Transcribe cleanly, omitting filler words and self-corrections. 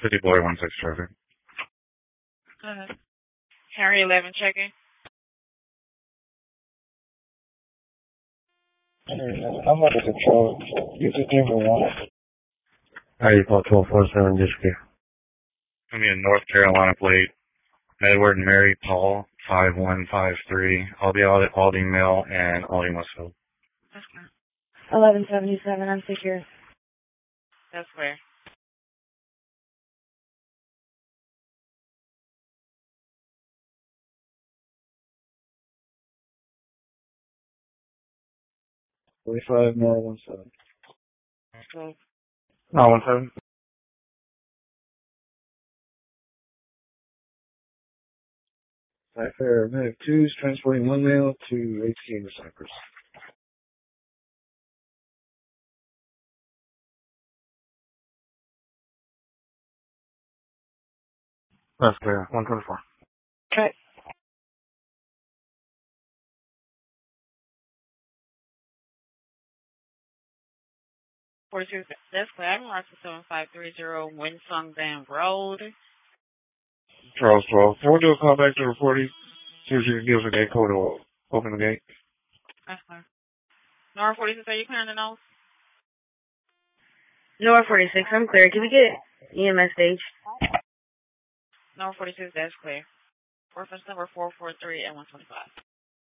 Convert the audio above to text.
50 Boy 16 traffic. Henry 11 checking. I'm under control. Use the Denver 1. Alright, you call 1247 District. I mean, North Carolina plate. Edward Mary Paul 5153. I'll be out at Aldie Mill and Aldie Westfield. That's clear. 1177, I'm secure. That's clear. $45 more 17. So, No, 17. Cypher Medic 2 is transporting one male to ATK in Cypress. That's clear. 124. Okay. that's clear. I'm on 7530 Winsong Band Road. Charles 12. We'll do a call back to the 40. See if you can give us a gate code to open the gate. That's clear. Nora 46, are you clearing the nose? Nora 46, I'm clear. Can we get EMS stage? Nora 46, that's clear. Reference number 443 and 125.